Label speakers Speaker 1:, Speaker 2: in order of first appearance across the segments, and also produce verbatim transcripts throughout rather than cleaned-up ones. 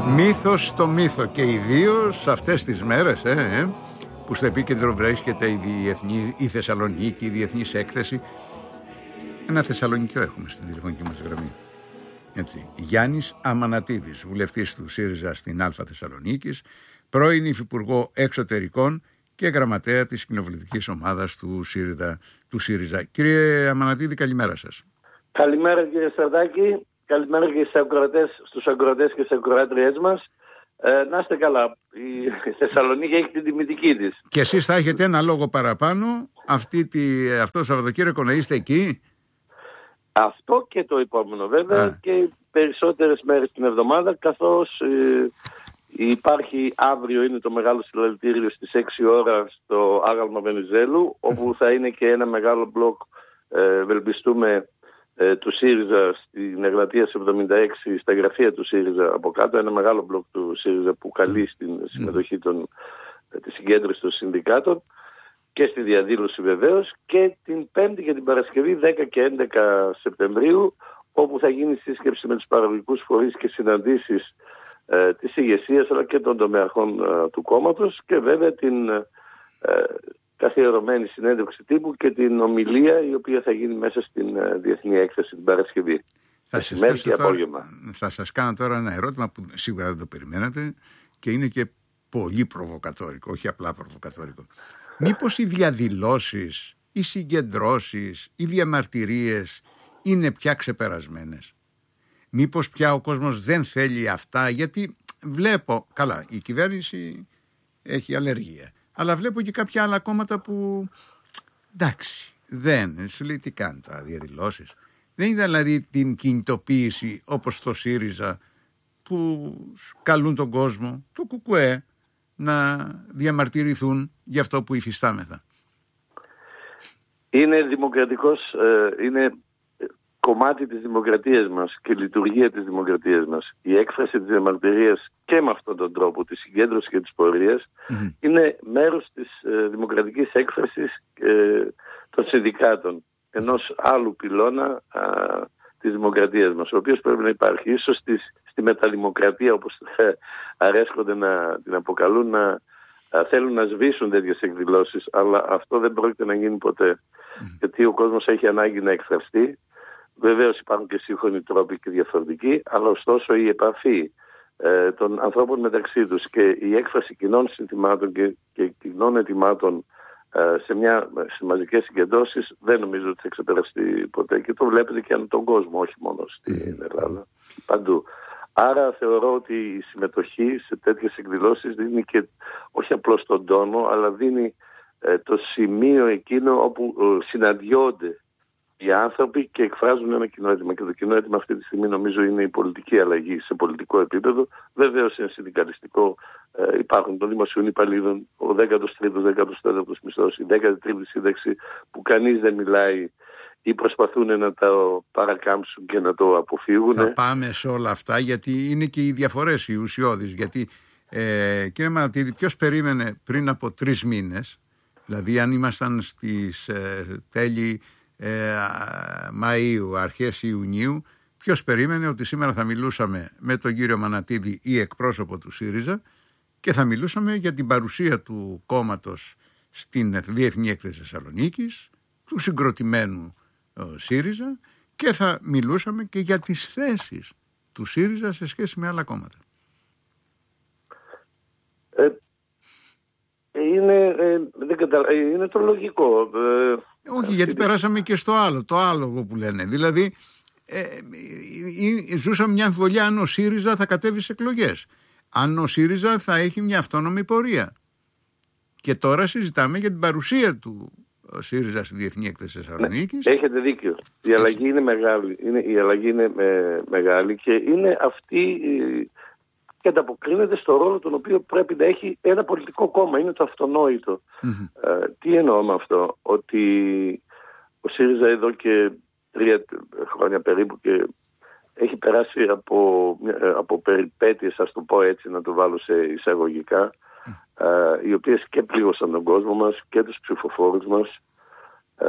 Speaker 1: Μύθος στο μύθο και ιδίως σε αυτές τις μέρες ε, ε, που στο επίκεντρο βρίσκεται η, διεθνή, η Θεσσαλονίκη, η Διεθνής Έκθεση. Ένα Θεσσαλονικιό έχουμε στην τηλεφωνική μας γραμμή. Έτσι. Γιάννης Αμανατίδης, βουλευτής του ΣΥΡΙΖΑ στην Α Θεσσαλονίκης, πρώην Υφυπουργό Εξωτερικών και γραμματέα της κοινοβουλευτικής ομάδας του ΣΥΡΙΖΑ, του ΣΥΡΙΖΑ. Κύριε Αμανατίδη, καλημέρα σας.
Speaker 2: Καλημέρα κύριε Σαρδάκη, καλημέρα και στους ακροατές, στους ακροατές και στις ακροάτριές μας. Ε, να είστε καλά, η Θεσσαλονίκη έχει την τιμητική της.
Speaker 1: Και εσείς θα έχετε ένα λόγο παραπάνω αυτή τη, αυτό το Σαββατοκύριακο να είστε εκεί.
Speaker 2: Αυτό και το επόμενο βέβαια Α. και περισσότερες μέρες την εβδομάδα, καθώς ε, υπάρχει αύριο είναι το μεγάλο συλλαλητήριο στις έξι ώρα στο Άγαλμα Βενιζέλου, όπου θα είναι και ένα μεγάλο μπλοκ, ε, ευελπιστούμε, ε, του ΣΥΡΙΖΑ στην Εγνατίας εβδομήντα έξι, στα γραφεία του ΣΥΡΙΖΑ από κάτω, ένα μεγάλο μπλοκ του ΣΥΡΙΖΑ που καλεί στην συμμετοχή των, τη συγκέντρωση των συνδικάτων και στη διαδήλωση βεβαίως, και την Πέμπτη και την Παρασκευή δέκα και έντεκα Σεπτεμβρίου, όπου θα γίνει σύσκεψη με τους παραγωγικούς φορείς και συναντήσεις ε, της ηγεσίας αλλά και των τομεαρχών ε, του κόμματος, και βέβαια την ε, καθιερωμένη συνέντευξη τύπου και την ομιλία η οποία θα γίνει μέσα στην ε, Διεθνή Έκθεση την Παρασκευή.
Speaker 1: Θα, και τώρα, θα σας κάνω τώρα ένα ερώτημα που σίγουρα δεν το περιμένατε και είναι και πολύ προβοκατόρικο, όχι απλά προβοκατόρικο. Μήπως οι διαδηλώσεις, οι συγκεντρώσεις, οι διαμαρτυρίες είναι πια ξεπερασμένες? Μήπως πια ο κόσμος δεν θέλει αυτά? Γιατί βλέπω, καλά, η κυβέρνηση έχει αλλεργία, αλλά βλέπω και κάποια άλλα κόμματα που εντάξει, δεν, σου λέει τι κάνουν τα διαδηλώσεις. Δεν είδα δηλαδή την κινητοποίηση όπως το ΣΥΡΙΖΑ που καλούν τον κόσμο, το ΚΚΕ, να διαμαρτυρηθούν για αυτό που υφιστάμεθα.
Speaker 2: Είναι δημοκρατικός, είναι κομμάτι της δημοκρατίας μας και λειτουργία της δημοκρατίας μας. Η έκφραση της διαμαρτυρίας και με αυτόν τον τρόπο, τη συγκέντρωση και της πορείας, mm-hmm. είναι μέρος της δημοκρατικής έκφρασης των συνδικάτων, ενός άλλου πυλώνα α, της δημοκρατίας μας, ο οποίος πρέπει να υπάρχει. Ίσως στις, στη μεταδημοκρατία, όπως αρέσκονται να την αποκαλούν, να α, θέλουν να σβήσουν τέτοιες εκδηλώσεις, αλλά αυτό δεν πρόκειται να γίνει ποτέ. Mm. Γιατί ο κόσμος έχει ανάγκη να εκφραστεί. Βεβαίως υπάρχουν και σύγχρονοι τρόποι και διαφορετικοί, αλλά ωστόσο η επαφή ε, των ανθρώπων μεταξύ τους και η έκφραση κοινών συνθημάτων και, και κοινών ετοιμάτων σε, μια, σε μαζικές συγκεντρώσεις δεν νομίζω ότι θα ξεπεραστεί ποτέ, και το βλέπετε και αν τον κόσμο, όχι μόνο στην Ελλάδα, παντού. Άρα θεωρώ ότι η συμμετοχή σε τέτοιες εκδηλώσεις δίνει και όχι απλώς τον τόνο, αλλά δίνει ε, το σημείο εκείνο όπου ε, συναντιόνται οι άνθρωποι και εκφράζουν ένα κοινό αίτημα. Και το κοινό αίτημα αυτή τη στιγμή νομίζω είναι η πολιτική αλλαγή σε πολιτικό επίπεδο. Βεβαίως είναι συνδικαλιστικό. Ε, υπάρχουν των δημοσίων υπαλλήλων ο δέκατος τρίτος, δέκατος τέταρτος μισθός, η δέκατη τρίτη σύνταξη που κανείς δεν μιλάει ή προσπαθούν να το παρακάμψουν και να το αποφύγουν.
Speaker 1: Θα πάμε σε όλα αυτά, γιατί είναι και οι διαφορές οι ουσιώδεις. Γιατί ε, κύριε Μανατίδη, ποιος περίμενε πριν από τρεις μήνες, δηλαδή αν ήμασταν στις ε, τέλη Ε, Μαΐου, αρχές Ιουνίου, ποιος περίμενε ότι σήμερα θα μιλούσαμε με τον κύριο Μανατίδη ή εκπρόσωπο του ΣΥΡΙΖΑ και θα μιλούσαμε για την παρουσία του κόμματος στην Διεθνή Έκθεση Θεσσαλονίκης, του συγκροτημένου ε, ΣΥΡΙΖΑ, και θα μιλούσαμε και για τις θέσεις του ΣΥΡΙΖΑ σε σχέση με άλλα κόμματα.
Speaker 2: Ε, είναι, ε, δεν κατα... είναι το λογικό. Ε...
Speaker 1: Όχι, γιατί περάσαμε και στο άλλο, το άλογο που λένε. Δηλαδή, ε, ε, ε, ζούσαμε μια αμφιβολία αν ο ΣΥΡΙΖΑ θα κατέβει σε εκλογές. Αν ο ΣΥΡΙΖΑ θα έχει μια αυτόνομη πορεία. Και τώρα συζητάμε για την παρουσία του ΣΥΡΙΖΑ στη Διεθνή Έκθεση Θεσσαλονίκης.
Speaker 2: Ναι, έχετε δίκιο. Η αλλαγή είναι μεγάλη. Είναι, η αλλαγή είναι ε, μεγάλη και είναι αυτή... Ε, και ανταποκρίνεται στο ρόλο τον οποίο πρέπει να έχει ένα πολιτικό κόμμα. Είναι το αυτονόητο. Mm-hmm. Ε, τι εννοώ με αυτό? Ότι ο ΣΥΡΙΖΑ εδώ και τρία χρόνια περίπου και έχει περάσει από, από περιπέτειες, ας το πω έτσι, να το βάλω σε εισαγωγικά, mm. ε, οι οποίες και πλήγωσαν τον κόσμο μας και τους ψηφοφόρους μας. Ε,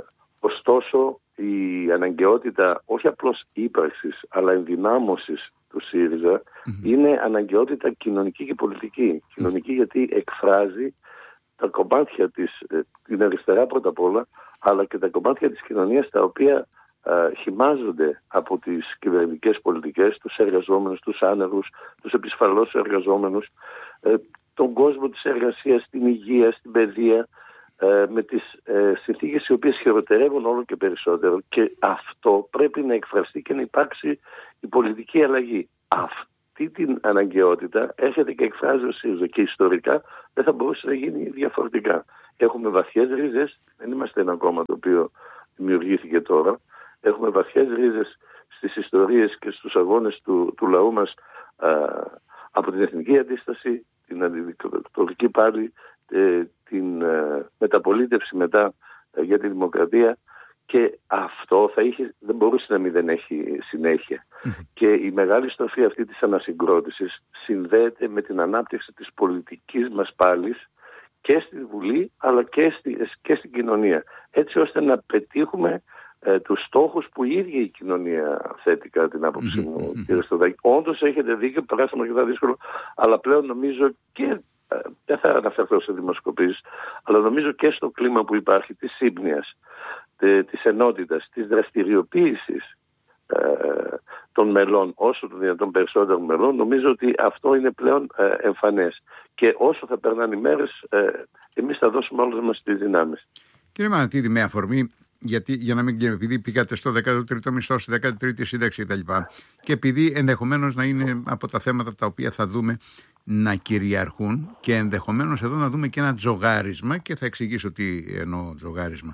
Speaker 2: ωστόσο, η αναγκαιότητα όχι απλώς ύπαρξης αλλά ενδυνάμωσης του ΣΥΡΙΖΑ mm-hmm. είναι αναγκαιότητα κοινωνική και πολιτική. Mm-hmm. Κοινωνική γιατί εκφράζει τα κομμάτια της, την αριστερά πρώτα απ' όλα, αλλά και τα κομμάτια της κοινωνίας τα οποία α, χυμάζονται από τις κυβερνητικές πολιτικές, τους εργαζόμενους, τους άνεργους, τους επισφαλώς εργαζόμενους, ε, τον κόσμο της εργασίας, την υγεία, στην παιδεία, ε, με τις ε, συνθήκες οι οποίες χειροτερεύουν όλο και περισσότερο, και αυτό πρέπει να εκφραστεί και να υπάρξει η πολιτική αλλαγή. Αυτή την αναγκαιότητα έρχεται και εκφράζει ο ΣΥΡΙΖΑ, και ιστορικά δεν θα μπορούσε να γίνει διαφορετικά. Έχουμε βαθιές ρίζες, δεν είμαστε ένα κόμμα το οποίο δημιουργήθηκε τώρα. Έχουμε βαθιές ρίζες στις ιστορίες και στους αγώνες του, του λαού μας, α, από την εθνική αντίσταση, την αντιδικτατορική πάλι, ε, την ε, μεταπολίτευση μετά ε, για τη δημοκρατία, και αυτό θα είχε, δεν μπορούσε να μην δεν έχει συνέχεια. Mm-hmm. Και η μεγάλη στροφή αυτή της ανασυγκρότησης συνδέεται με την ανάπτυξη της πολιτικής μας πάλης και στη Βουλή αλλά και, στη, και στην κοινωνία, έτσι ώστε να πετύχουμε ε, τους στόχους που η ίδια η κοινωνία θέτει, κατά την άποψή μου, mm-hmm. κύριε Στοδάκη. Όντως έχετε δίκιο, περάσαμε αρκετά δύσκολο, αλλά πλέον νομίζω και ε, δεν θα αναφερθώ σε δημοσκοπήσεις, αλλά νομίζω και στο κλίμα που υπάρχει της σύμπνοιας, της ενότητας, της δραστηριοποίησης ε, των μελών, όσο το δυνατόν περισσότερων μελών, νομίζω ότι αυτό είναι πλέον ε, εμφανές. Και όσο θα περνάνε οι μέρες, ε, εμείς θα δώσουμε όλες μας τις δυνάμεις.
Speaker 1: Κύριε Μανατίδη, με αφορμή, γιατί, για να μην, επειδή πήγατε στο δέκατο τρίτο μισθό, στη δέκατη τρίτη σύνταξη κτλ. Και επειδή ενδεχομένως να είναι από τα θέματα τα οποία θα δούμε να κυριαρχούν, και ενδεχομένως εδώ να δούμε και ένα τζογάρισμα, και θα εξηγήσω τι εννοώ τζογάρισμα.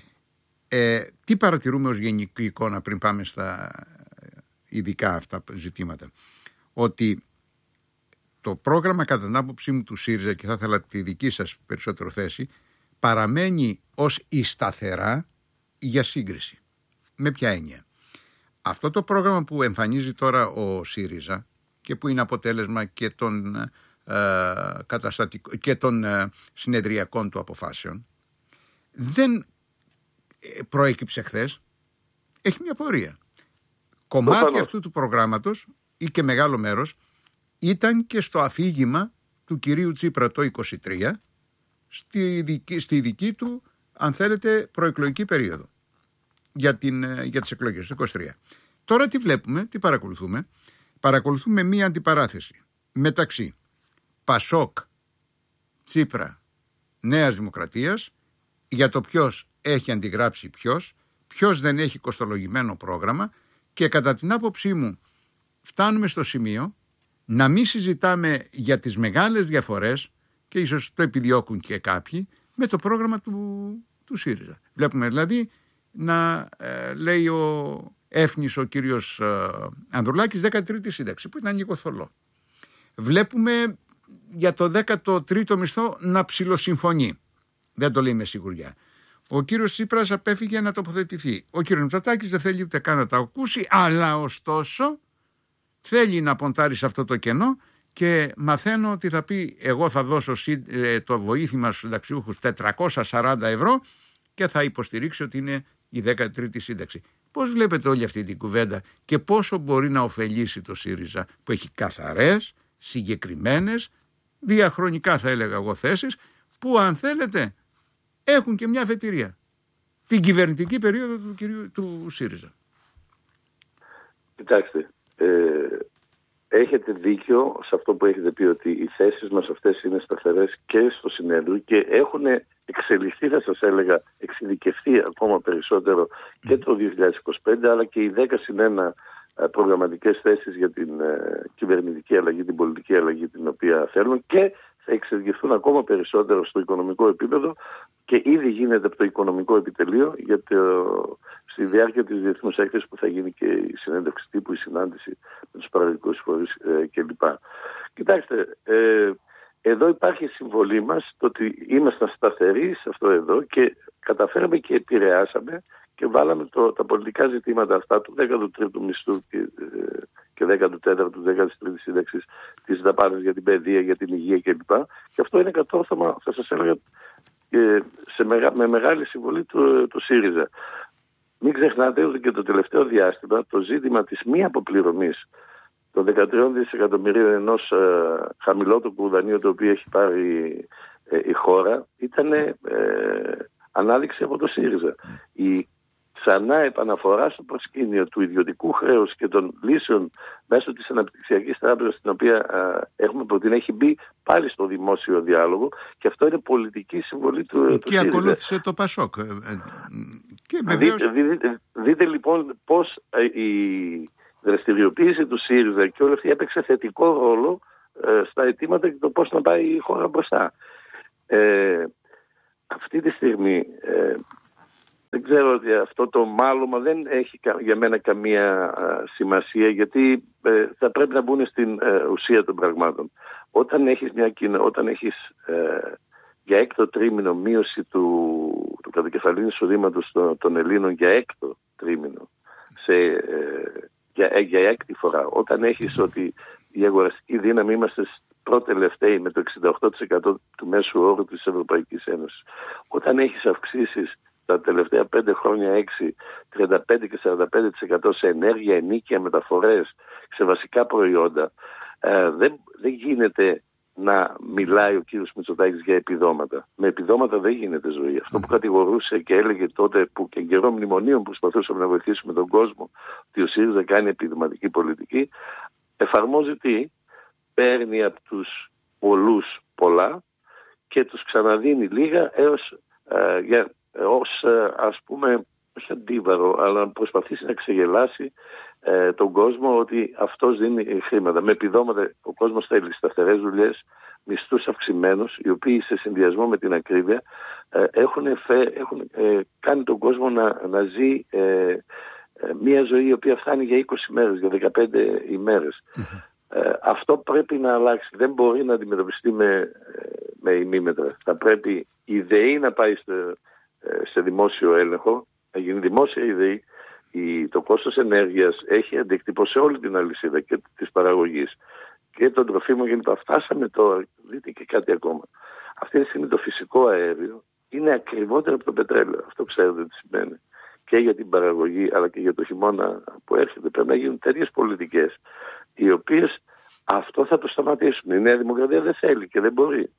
Speaker 1: Ε, τι παρατηρούμε ως γενική εικόνα πριν πάμε στα ειδικά αυτά ζητήματα? Ότι το πρόγραμμα, κατά την άποψή μου, του ΣΥΡΙΖΑ, και θα ήθελα τη δική σας περισσότερο θέση, παραμένει ως η σταθερά για σύγκριση. Με ποια έννοια? Αυτό το πρόγραμμα που εμφανίζει τώρα ο ΣΥΡΙΖΑ και που είναι αποτέλεσμα και των, ε, καταστατικ... και των ε, συνεδριακών του αποφάσεων, δεν προέκυψε χθες, έχει μια πορεία. Κομμάτι Προφανώς. αυτού του προγράμματος, ή και μεγάλο μέρος, ήταν και στο αφήγημα του κυρίου Τσίπρα το είκοσι τρία, στη δική, στη δική του, αν θέλετε, προεκλογική περίοδο για, την, για τις εκλογές του είκοσι τρία. Τώρα τι βλέπουμε, τι παρακολουθούμε? Παρακολουθούμε μία αντιπαράθεση μεταξύ Πασόκ, Τσίπρα, Νέας Δημοκρατίας, για το ποιος έχει αντιγράψει ποιος, ποιος δεν έχει κοστολογημένο πρόγραμμα, και κατά την άποψή μου φτάνουμε στο σημείο να μην συζητάμε για τις μεγάλες διαφορές, και ίσως το επιδιώκουν και κάποιοι, με το πρόγραμμα του, του ΣΥΡΙΖΑ. Βλέπουμε δηλαδή να ε, λέει ο Έφνης, ο κύριος ε, Ανδρουλάκης, δέκατη τρίτη σύνταξη, που ήταν λίγο θολό. Βλέπουμε για το δέκατο τρίτο μισθό να ψιλοσυμφωνεί. Δεν το λέει με σιγουριά. Ο κύριος Τσίπρας απέφυγε να τοποθετηθεί. Ο κύριος Μητσοτάκης δεν θέλει ούτε καν να τα ακούσει, αλλά ωστόσο θέλει να ποντάρει σε αυτό το κενό, και μαθαίνω ότι θα πει: εγώ θα δώσω το βοήθημα στους συνταξιούχους τετρακόσια σαράντα ευρώ και θα υποστηρίξει ότι είναι η δέκατη τρίτη σύνταξη. Πώς βλέπετε όλη αυτή την κουβέντα και πόσο μπορεί να ωφελήσει το ΣΥΡΙΖΑ, που έχει καθαρές, συγκεκριμένες, διαχρονικά θα έλεγα εγώ, θέσεις, που αν θέλετε έχουν και μια αφετηρία? Την κυβερνητική περίοδο του, κυρίου, του ΣΥΡΙΖΑ.
Speaker 2: Κοιτάξτε, ε, έχετε δίκιο σε αυτό που έχετε πει, ότι οι θέσεις μας αυτές είναι σταθερές και στο συνέδριο και έχουν εξελιχθεί, θα σας έλεγα, εξειδικευτεί ακόμα περισσότερο και το δύο χιλιάδες είκοσι πέντε, αλλά και οι δέκα συν ένα προγραμματικές θέσεις για την ε, κυβερνητική αλλαγή, την πολιτική αλλαγή την οποία θέλουν, και θα εξελιχθούν ακόμα περισσότερο στο οικονομικό επίπεδο, και ήδη γίνεται από το οικονομικό επιτελείο για το, στη διάρκεια της διεθνούς έκθεσης που θα γίνει και η συνέντευξη τύπου, η συνάντηση με τους παραγωγικούς φορείς ε, κλπ. Κοιτάξτε, ε, εδώ υπάρχει η συμβολή μας, το ότι ήμασταν σταθεροί σε αυτό εδώ και καταφέραμε και επηρεάσαμε και βάλαμε το, τα πολιτικά ζητήματα αυτά του δέκατου τρίτου μισθού και, ε, και δέκατου τέταρτου, δέκατης τρίτης σύνταξης, τις δαπάνες για την παιδεία, για την υγεία κλπ. Και αυτό είναι κατόρθωμα, θα σας έλεγα, ε, σε μεγα, με μεγάλη συμβολή του, του ΣΥΡΙΖΑ. Μην ξεχνάτε ότι και το τελευταίο διάστημα το ζήτημα της μη αποπληρωμής των δεκατρία δισεκατομμυρίων ενός ε, χαμηλότοπου δανείου το οποίο έχει πάρει ε, η χώρα ήταν ε, ανάδειξη από το ΣΥΡΙΖΑ. Η ξανά επαναφορά στο προσκήνιο του ιδιωτικού χρέους και των λύσεων μέσω της αναπτυξιακής τράπεζας, την οποία ε, έχουμε προτείνει, έχει μπει πάλι στο δημόσιο διάλογο, και αυτό είναι πολιτική συμβολή του, του
Speaker 1: ΣΥΡΙΖΑ. Και ακολούθησε το ΠΑΣΟΚ. Και βεβαίως...
Speaker 2: δείτε, δείτε, δείτε λοιπόν πώς ε, η δραστηριοποίηση του ΣΥΡΙΖΑ και όλη αυτή έπαιξε θετικό ρόλο ε, στα αιτήματα και το πώς να πάει η χώρα μπροστά. Ε, αυτή τη στιγμή ε, δεν ξέρω ότι αυτό το μάλωμα δεν έχει για μένα καμία α, σημασία, γιατί ε, θα πρέπει να μπουν στην ε, ουσία των πραγμάτων. Όταν έχεις, μια, όταν έχεις ε, για έκτο τρίμηνο μείωση του, του κατακεφαλήν εισοδήματος των, των Ελλήνων για έκτο τρίμηνο, σε, ε, για, για έκτη φορά, όταν έχεις ότι η αγοραστική δύναμη είμαστε πρώτοι-τελευταίοι με το εξήντα οκτώ τοις εκατό του μέσου όρου της Ευρωπαϊκής Ένωσης, όταν έχεις αυξήσεις τα τελευταία πέντε χρόνια έξι, τριάντα πέντε και σαράντα πέντε τοις εκατό σε ενέργεια, ενίκεια, μεταφορές, σε βασικά προϊόντα, ε, δεν, δεν γίνεται να μιλάει ο κύριος Μητσοτάκης για επιδόματα. Με επιδόματα δεν γίνεται ζωή. Αυτό που κατηγορούσε και έλεγε τότε, που και καιρό μνημονίων που προσπαθούσαμε να βοηθήσουμε τον κόσμο, ότι ο ΣΥΡΙΖΑ κάνει επιδοματική πολιτική, εφαρμόζει τι? Παίρνει από τους πολλούς πολλά και τους ξαναδίνει λίγα έως ε, για ως ας πούμε, όχι αντίβαρο, αλλά προσπαθήσει να ξεγελάσει ε, τον κόσμο ότι αυτός δίνει χρήματα. Με επιδόματα ο κόσμος θέλει σταθερές δουλειές, μισθούς αυξημένους, οι οποίοι σε συνδυασμό με την ακρίβεια ε, έχουν, φε, έχουν ε, κάνει τον κόσμο να, να ζει ε, ε, μια ζωή η οποία φτάνει για είκοσι μέρες, για δεκαπέντε ημέρες. Mm-hmm. Ε, αυτό πρέπει να αλλάξει. Δεν μπορεί να αντιμετωπιστεί με, με ημίμετρα. Θα πρέπει η ΔΕΗ να πάει στο, σε δημόσιο έλεγχο, να γίνει δημόσια η ΔΕΗ. Η, το κόστος ενέργειας έχει αντίκτυπο σε όλη την αλυσίδα και της παραγωγής και των τροφίμων γενικά. Φτάσαμε τώρα, δείτε και κάτι ακόμα. Αυτή τη στιγμή το φυσικό αέριο είναι ακριβότερο από το πετρέλαιο. Αυτό ξέρετε τι σημαίνει. Και για την παραγωγή αλλά και για το χειμώνα που έρχεται πρέπει να γίνουν τέτοιες πολιτικές, οι οποίες αυτό θα το σταματήσουν. Η Νέα Δημοκρατία δεν θέλει και δεν μπορεί.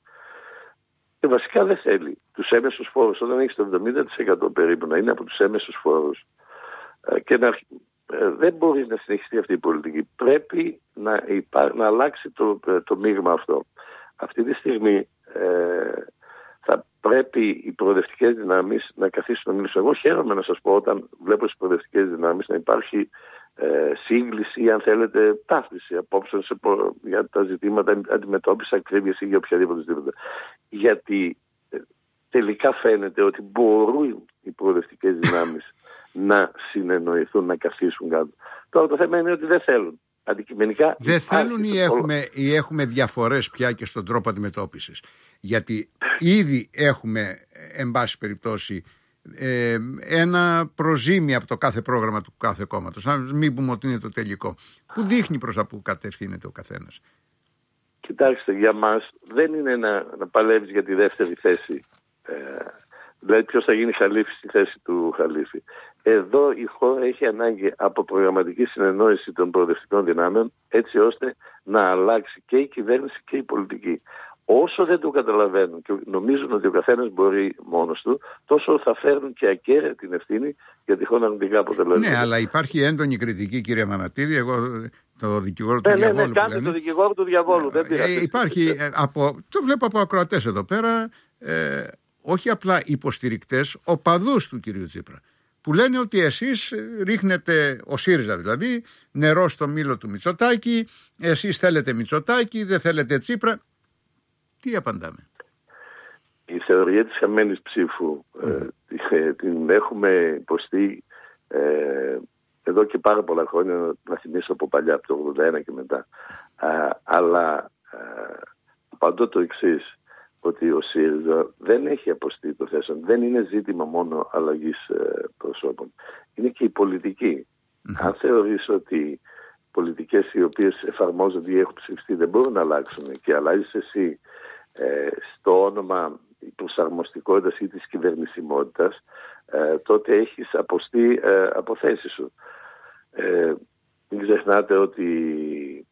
Speaker 2: Και βασικά δεν θέλει τους έμεσους φόρους. Όταν έχεις το εβδομήντα τοις εκατό περίπου να είναι από τους έμεσους φόρους και να, δεν μπορεί να συνεχιστεί αυτή η πολιτική. Πρέπει να, υπά, να αλλάξει το, το μείγμα αυτό. Αυτή τη στιγμή ε, θα πρέπει οι προοδευτικές δυνάμεις να καθίσουν να μιλήσουν. Εγώ χαίρομαι να σας πω όταν βλέπω στις προοδευτικές δυνάμεις να υπάρχει ε, σύγκληση ή αν θέλετε ταύτιση απόψεων σε, για τα ζητήματα αντιμετώπισης ακρίβειας ή για οποιαδήποτε ζητήματα. Γιατί ε, τελικά φαίνεται ότι μπορούν οι προοδευτικές δυνάμεις να συνεννοηθούν, να καθίσουν κάτω. Τώρα το θέμα είναι ότι δεν θέλουν. Αντικειμενικά
Speaker 1: δεν θέλουν ή έχουμε, ή έχουμε διαφορές πια και στον τρόπο αντιμετώπισης. Γιατί ήδη έχουμε, εν πάση περιπτώσει, ε, ένα προζύμι από το κάθε πρόγραμμα του κάθε κόμματος. Να μην πούμε ότι είναι το τελικό. Που δείχνει προς τα που κατευθύνεται ο καθένας.
Speaker 2: Κοιτάξτε, για μας δεν είναι να, να παλεύεις για τη δεύτερη θέση. Ε, δηλαδή ποιος θα γίνει χαλίφη στη θέση του χαλίφη. Εδώ η χώρα έχει ανάγκη από προγραμματική συνεννόηση των προοδευτικών δυνάμεων, έτσι ώστε να αλλάξει και η κυβέρνηση και η πολιτική. Όσο δεν το καταλαβαίνουν και νομίζουν ότι ο καθένας μπορεί μόνος του, τόσο θα φέρνουν και ακέραια την ευθύνη για τυχόν αρνητικά αποτελέσματα.
Speaker 1: Ναι, αλλά υπάρχει έντονη κριτική, κύριε Μανατίδη. Εγώ το δικηγόρο του
Speaker 2: ναι,
Speaker 1: διαβόλου.
Speaker 2: Ναι, ναι, κάντε το δικηγόρο του διαβόλου. Δεν
Speaker 1: ε, υπάρχει, από, το βλέπω από ακροατές εδώ πέρα, ε, όχι απλά υποστηρικτές, οπαδούς του κυρίου Τσίπρα, που λένε ότι εσείς ρίχνετε, ο ΣΥΡΙΖΑ δηλαδή, νερό στο μήλο του Μητσοτάκη, εσείς θέλετε Μητσοτάκη, δεν θέλετε Τσίπρα. Τι απαντάμε?
Speaker 2: Η θεωρία της χαμένης ψήφου mm. ε, την έχουμε υποστεί ε, εδώ και πάρα πολλά χρόνια, να θυμίσω από παλιά, από το ογδόντα ένα και μετά. Α, αλλά α, απαντώ το εξής, ότι ο ΣΥΡΙΖΑ δεν έχει αποστεί το θέσεων. Δεν είναι ζήτημα μόνο αλλαγής ε, προσώπων. Είναι και η πολιτική. Mm-hmm. Αν θεωρείς ότι πολιτικές οι οποίες εφαρμόζονται ή έχουν ψηφιστεί δεν μπορούν να αλλάξουν και αλλάζεις εσύ ε, στο όνομα προσαρμοστικότητας ή της κυβερνησιμότητας, ε, τότε έχεις αποστεί ε, από θέση σου. Ε, μην ξεχνάτε ότι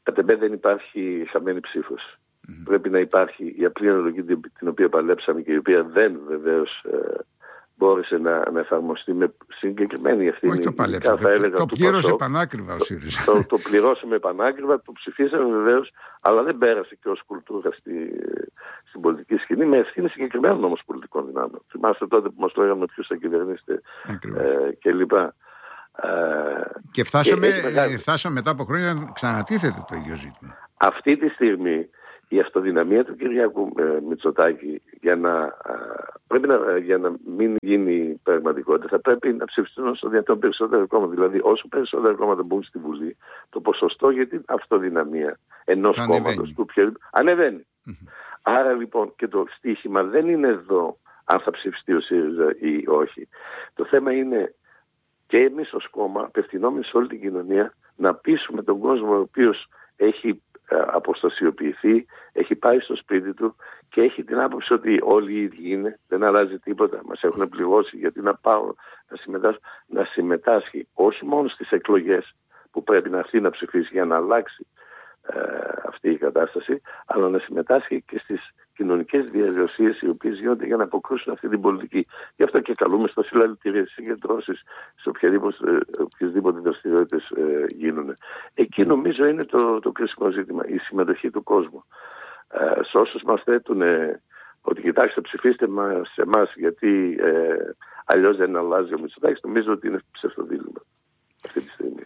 Speaker 2: κατ' εμέ δεν υπάρχει χαμένη ψήφος. Mm. Πρέπει να υπάρχει η απλή αναλογική την οποία παλέψαμε και η οποία δεν βεβαίως ε, μπόρεσε να, να εφαρμοστεί με συγκεκριμένη ευθύνη.
Speaker 1: Όχι το παλέψαμε, το, το πλήρωσε πανάκριβα ο ΣΥΡΙΖΑ.
Speaker 2: Το, το, το πληρώσαμε πανάκριβα, το ψηφίσαμε βεβαίως, αλλά δεν πέρασε και ως κουλτούρα στη, στην πολιτική σκηνή με ευθύνη συγκεκριμένων όμως πολιτικών δυνάμεων. Θυμάστε τότε που μας λέγανε ποιους θα κυβερνήσετε ε, κλπ.
Speaker 1: Και φτάσαμε, και φτάσαμε μετά από χρόνια να ξανατίθεται το ίδιο ζήτημα.
Speaker 2: Αυτή τη στιγμή η αυτοδυναμία του Κυριάκου ε, Μητσοτάκη για να, πρέπει να, για να μην γίνει πραγματικότητα θα πρέπει να ψηφιστούν όσο δυνατόν περισσότερα κόμματα. Δηλαδή όσο περισσότερα κόμματα μπουν στη Βουλή, το ποσοστό για την αυτοδυναμία ενός κόμματος του πιο ανεβαίνει. Mm-hmm. Άρα λοιπόν και το στίχημα δεν είναι εδώ αν θα ψηφιστεί ο ΣΥΡΙΖΑ ή όχι. Το θέμα είναι και εμείς ως κόμμα, απευθυνόμενοι σε όλη την κοινωνία, να πείσουμε τον κόσμο ο οποίος έχει αποστασιοποιηθεί, έχει πάει στο σπίτι του και έχει την άποψη ότι όλοι οι ίδιοι είναι, δεν αλλάζει τίποτα, μας έχουν πληγώσει, γιατί να πάω να συμμετάσχει, να συμμετάσχει όχι μόνο στις εκλογές που πρέπει να έρθει να ψηφίσει για να αλλάξει ε, αυτή η κατάσταση, αλλά να συμμετάσχει και στις κοινωνικές διαδικασίες οι οποίες γίνονται για να αποκρούσουν αυτή την πολιτική. Γι' αυτό και καλούμε στο συλλαλητήριες, συγκεντρώσεις, σε οποιασδήποτε δραστηριότητες ε, γίνουν. Εκεί νομίζω είναι το, το κρίσιμο ζήτημα, η συμμετοχή του κόσμου. Ε, σε όσους μας θέτουν ε, ότι κοιτάξτε ψηφίστε μας, σε εμάς γιατί ε, αλλιώς δεν αλλάζει ο Μητσοτάκης, νομίζω ότι είναι ψευτοδήλημα αυτή τη στιγμή.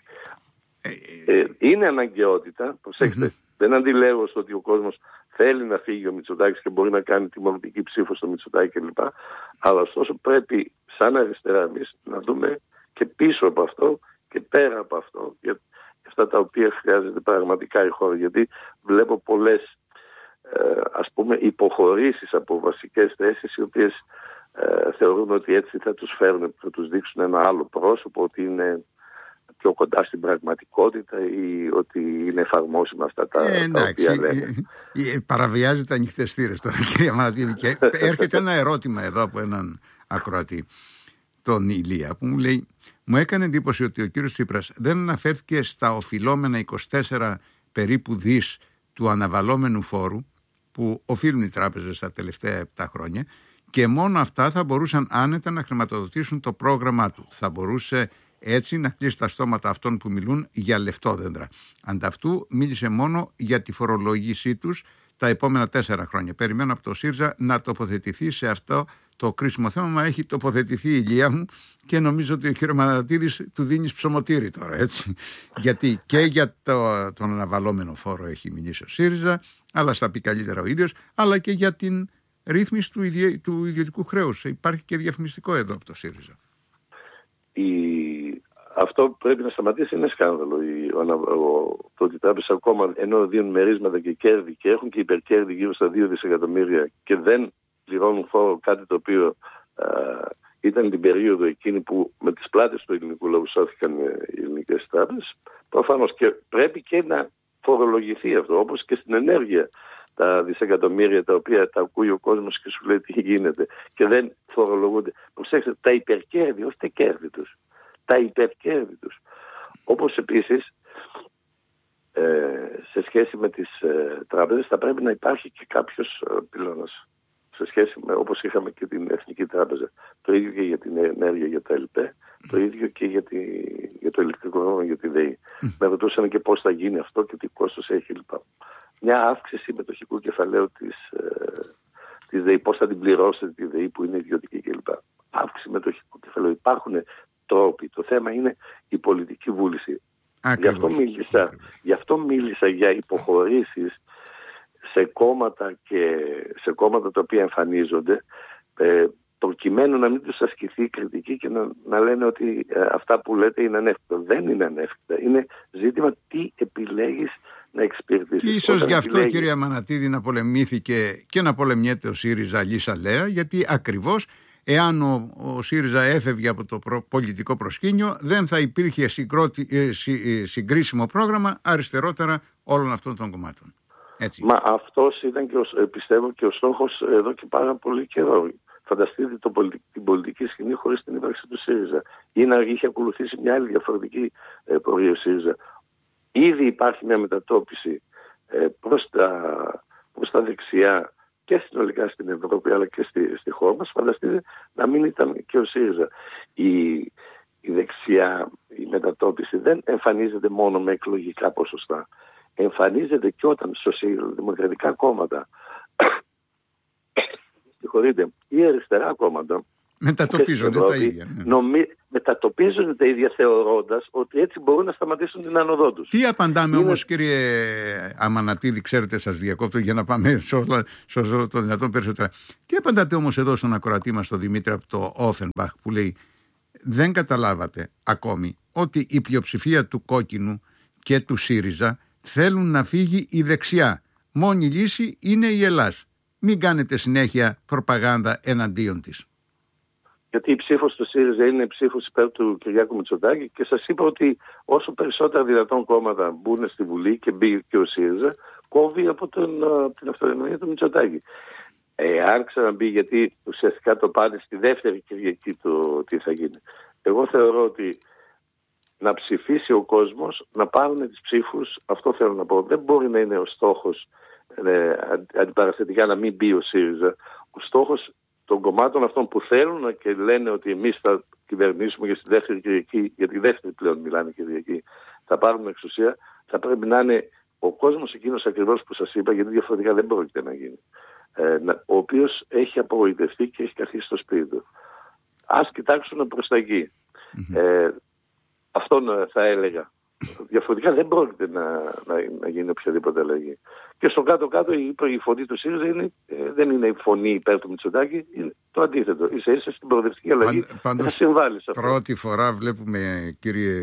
Speaker 2: Ε, είναι αναγκαιότητα, προσέξτε, mm-hmm. δεν αντιλέγω στο ότι ο κόσμος θέλει να φύγει ο Μητσοτάκης και μπορεί να κάνει τιμωρητική ψήφο στο Μητσοτάκη κλπ. Αλλά ωστόσο πρέπει σαν αριστερά εμείς να δούμε και πίσω από αυτό και πέρα από αυτό για αυτά τα οποία χρειάζεται πραγματικά η χώρα. Γιατί βλέπω πολλές ε, ας πούμε υποχωρήσεις από βασικές θέσεις οι οποίες ε, θεωρούν ότι έτσι θα τους φέρουν, θα τους δείξουν ένα άλλο πρόσωπο, ότι είναι πιο κοντά στην πραγματικότητα ή ότι είναι εφαρμόσιμα αυτά τα, ε, τα οποία λένε.
Speaker 1: Ε, παραβιάζει τα ανοιχτές θύρες τώρα, κυρία Μανατίδη. Και έρχεται ένα ερώτημα εδώ από έναν ακροατή, τον Ηλία, που μου λέει: μου έκανε εντύπωση ότι ο κύριος Τσίπρας δεν αναφέρθηκε στα οφειλόμενα είκοσι τέσσερα περίπου δις του αναβαλόμενου φόρου που οφείλουν οι τράπεζες τα τελευταία επτά χρόνια και μόνο αυτά θα μπορούσαν άνετα να χρηματοδοτήσουν το πρόγραμμά του. Θα μπορούσε έτσι να κλείσει τα στόματα αυτών που μιλούν για λεφτόδεντρα. Ανταυτού μίλησε μόνο για τη φορολόγησή τους τα επόμενα τέσσερα χρόνια. Περιμένω από το ΣΥΡΙΖΑ να τοποθετηθεί σε αυτό το κρίσιμο θέμα. Μα έχει τοποθετηθεί η Ηλία μου και νομίζω ότι ο κ. Μανατίδης του δίνει ψωμοτήρι τώρα, έτσι. Γιατί και για το, τον αναβαλόμενο φόρο έχει μιλήσει ο ΣΥΡΙΖΑ, αλλά στα πει καλύτερα ο ίδιος, αλλά και για την ρύθμιση του, ιδιο, του ιδιωτικού χρέους. Υπάρχει και διαφημιστικό εδώ από το ΣΥΡΙΖΑ.
Speaker 2: Η... Αυτό πρέπει να σταματήσει, είναι σκάνδαλο. Η... Ο... Ο... Το ότι οι τράπεζες ακόμα ενώ δίνουν μερίσματα και κέρδη και έχουν και υπερκέρδη γύρω στα δύο δισεκατομμύρια και δεν πληρώνουν φόρο, κάτι το οποίο α, ήταν την περίοδο εκείνη που με τις πλάτες του ελληνικού λαού σώθηκαν οι ελληνικές τράπεζες. Προφανώς και πρέπει και να φορολογηθεί αυτό, όπως και στην ενέργεια. Τα δισεκατομμύρια τα οποία τα ακούει ο κόσμος και σου λέει τι γίνεται και δεν φορολογούνται. Προσέξτε, τα υπερκέρδη, όχι τα κέρδη τους. Τα υπερκέρδη τους. Όπως επίσης, ε, σε σχέση με τις ε, τράπεζες θα πρέπει να υπάρχει και κάποιος ε, πυλώνας. Σε σχέση με όπως είχαμε και την Εθνική Τράπεζα. Το ίδιο και για την ενέργεια, για τα ΕΛΠΕ, το ίδιο και για, τη, για το ηλεκτρικό, για τη ΔΕΗ. Mm. Με ρωτούσαν και πώς θα γίνει αυτό και τι κόστος έχει κλπ. Μια αύξηση μετοχικού κεφαλαίου της, ε, της ΔΕΗ, πώς θα την πληρώσετε τη ΔΕΗ που είναι ιδιωτική κλπ. Αύξηση μετοχικού κεφαλαίου. Υπάρχουν τρόποι. Το θέμα είναι η πολιτική βούληση. Γι' αυτό, μίλησα, γι' αυτό μίλησα για υποχωρήσεις σε κόμματα και σε κόμματα τα οποία εμφανίζονται ε, προκειμένου να μην τους ασκηθεί κριτική και να, να λένε ότι ε, αυτά που λέτε είναι ανέφικτα. Δεν είναι ανέφικτα. Είναι ζήτημα τι επιλέγεις να εξυπηρετήσεις.
Speaker 1: Και ίσως γι' αυτό επιλέγεις... κυρία Μανατίδη να πολεμήθηκε και να πολεμιέται ο ΣΥΡΙΖΑ Λύσα Λέα, γιατί ακριβώς εάν ο, ο ΣΥΡΙΖΑ έφευγε από το προ, πολιτικό προσκήνιο δεν θα υπήρχε συγκρότη, ε, συ, ε, συγκρίσιμο πρόγραμμα αριστερότερα όλων αυτών των κομμάτων. Έτσι.
Speaker 2: Μα αυτός ήταν και ο, πιστεύω και ο στόχος εδώ και πάρα πολύ καιρό. Φανταστείτε το πολιτική, την πολιτική σκηνή χωρίς την ύπαρξη του ΣΥΡΙΖΑ ή να είχε ακολουθήσει μια άλλη διαφορετική ε, πορεία ο ΣΥΡΙΖΑ. Ήδη υπάρχει μια μετατόπιση ε, προς, τα, προς τα δεξιά και συνολικά στην Ευρώπη αλλά και στη, στη χώρα μας. Φανταστείτε να μην ήταν και ο ΣΥΡΙΖΑ. Η, η δεξιά, η μετατόπιση δεν εμφανίζεται μόνο με εκλογικά ποσοστά. Εμφανίζεται και όταν σοσιαλδημοκρατικά κόμματα συγχωρείτε, ή αριστερά κόμματα
Speaker 1: μετατοπίζονται τα ίδια. Ναι.
Speaker 2: Νομι... Μετατοπίζονται τα ίδια θεωρώντας ότι έτσι μπορούν να σταματήσουν την άνοδό τους.
Speaker 1: Τι απαντάμε είναι... όμως, κύριε Αμανατίδη, ξέρετε, σας διακόπτω για να πάμε σε όσο το δυνατόν περισσότερα. Τι απαντάτε όμως εδώ στον ακροατή μας, τον Δημήτρη από το Όφενμπαχ, που λέει δεν καταλάβατε ακόμη ότι η πλειοψηφία του κόκκινου και του ΣΥΡΙΖΑ θέλουν να φύγει η δεξιά. Μόνη λύση είναι η Ελλάς. Μην κάνετε συνέχεια προπαγάνδα εναντίον της.
Speaker 2: Γιατί η ψήφος του ΣΥΡΙΖΑ είναι ψήφος υπέρ του Κυριάκου Μητσοτάκη και σας είπα ότι όσο περισσότερα δυνατόν κόμματα μπουν στη Βουλή και μπει και ο ΣΥΡΙΖΑ, κόβει από, τον, από την αυτονομία του Μητσοτάκη. Εάν ξαναμπεί, γιατί ουσιαστικά το πάνε στη δεύτερη Κυριακή το τι θα γίνει. Εγώ θεωρώ ότι να ψηφίσει ο κόσμος, να πάρουν τις ψήφους, αυτό θέλω να πω. Δεν μπορεί να είναι ο στόχος ε, αντιπαραστατικά να μην μπει ο ΣΥΡΙΖΑ. Ο στόχος των κομμάτων αυτών που θέλουν και λένε ότι εμείς θα κυβερνήσουμε για τη δεύτερη Κυριακή, για τη δεύτερη πλέον μιλάνε Κυριακή, θα πάρουμε εξουσία, θα πρέπει να είναι ο κόσμος εκείνος ακριβώς που σας είπα, γιατί διαφορετικά δεν πρόκειται να γίνει. Ε, ο οποίος έχει απογοητευτεί και έχει καθίσει στο σπίτι του. Ας κοιτάξουν προς τα εκεί. Mm-hmm. Ε, αυτόν θα έλεγα. Διαφορετικά δεν πρόκειται να, να, να γίνει οποιαδήποτε αλλαγή. Και στο κάτω-κάτω η, η φωνή του ΣΥΡΙΖΑ είναι, ε, δεν είναι η φωνή υπέρ του Μητσοτάκη, είναι το αντίθετο. Ίσα ίσα στην προοδευτική αλλαγή θα συμβάλλει σε αυτό.
Speaker 1: Πρώτη φορά βλέπουμε, κύριε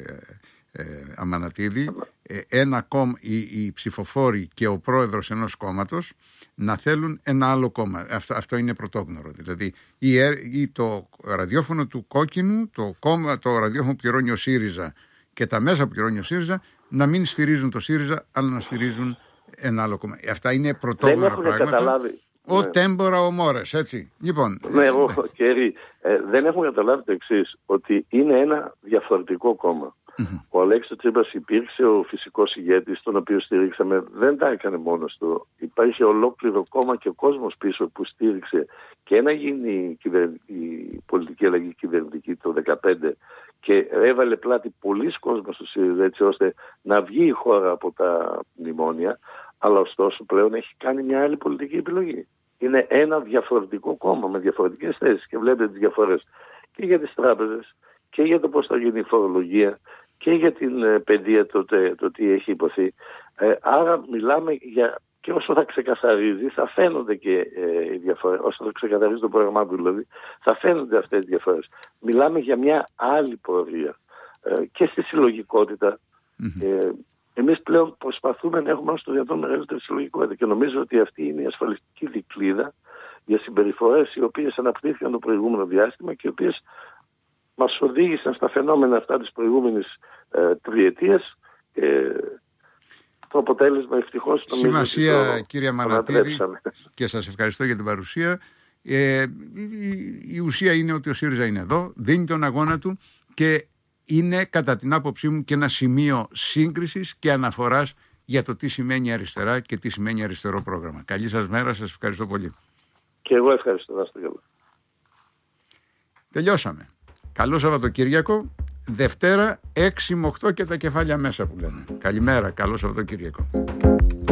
Speaker 1: ε, Αμανατίδη, ε, ένα κόμμα, οι, οι ψηφοφόροι και ο πρόεδρος ενός κόμματος να θέλουν ένα άλλο κόμμα. Αυτό, αυτό είναι πρωτόγνωρο. Δηλαδή η, η, το ραδιόφωνο του κόκκινου, το, κόμμα, το ραδιόφωνο που πληρώνει ο ΣΥΡΙΖΑ και τα μέσα που πληρώνει ο ΣΥΡΙΖΑ να μην στηρίζουν το ΣΥΡΙΖΑ, αλλά να στηρίζουν ένα άλλο κόμμα. Αυτά είναι πρωτόγνωρα πράγματα.
Speaker 2: Καταλάβει.
Speaker 1: Ο ναι. Τέμπορα ο Μόρες, έτσι. Λοιπόν,
Speaker 2: ναι, εγώ, ναι. Κέρι, ε, δεν έχουν καταλάβει το εξής, ότι είναι ένα διαφορετικό κόμμα. Mm-hmm. Ο Αλέξης Τσίπρας υπήρξε ο φυσικός ηγέτης, τον οποίο στηρίξαμε, δεν τα έκανε μόνος του. Υπάρχει ολόκληρο κόμμα και ο κόσμος πίσω που στήριξε και να γίνει η, κυβερ... η πολιτική αλλαγή κυβερνητική το δύο χιλιάδες δεκαπέντε και έβαλε πλάτη πολλοί κόσμος του ΣΥΡΙΖΑ έτσι ώστε να βγει η χώρα από τα μνημόνια, αλλά ωστόσο πλέον έχει κάνει μια άλλη πολιτική επιλογή. Είναι ένα διαφορετικό κόμμα με διαφορετικές θέσεις και βλέπετε τις διαφορές και για τις τράπεζες και για το πώς θα γίνει η φορολογία και για την ε, παιδεία το, το τι έχει υποθεί. Ε, άρα μιλάμε για, και όσο θα ξεκαθαρίζει θα φαίνονται και ε, οι διαφορές, όσο θα ξεκαθαρίζει το πρόγραμμά του δηλαδή, θα φαίνονται αυτές οι διαφορές. Μιλάμε για μια άλλη πορεία ε, και στη συλλογικότητα. Mm-hmm. Ε, εμείς πλέον προσπαθούμε να έχουμε όσο το δυνατόν μεγαλύτερη συλλογικότητα και νομίζω ότι αυτή είναι η ασφαλιστική δικλείδα για συμπεριφορές οι οποίες αναπτύχθηκαν το προηγούμενο διάστημα και οι οποίες μας οδήγησαν στα φαινόμενα αυτά της προηγούμενης ε, τριετίας και το αποτέλεσμα ευτυχώς νομίζω
Speaker 1: σημασία
Speaker 2: ότι το
Speaker 1: κύριε Αμανατίδη και σας ευχαριστώ για την παρουσία. Ε, η, η ουσία είναι ότι ο ΣΥΡΙΖΑ είναι εδώ, δίνει τον αγώνα του και είναι κατά την άποψή μου και ένα σημείο σύγκρισης και αναφοράς για το τι σημαίνει αριστερά και τι σημαίνει αριστερό πρόγραμμα. Καλή σας μέρα, σας ευχαριστώ πολύ.
Speaker 2: Και εγώ ευχαριστώ. Να είστε καλά.
Speaker 1: Τελειώσαμε. Καλό Σαββατοκύριακο. Δευτέρα έξι με οκτώ και τα κεφάλια μέσα που λένε. Καλημέρα, καλό Σαββατοκύριακο.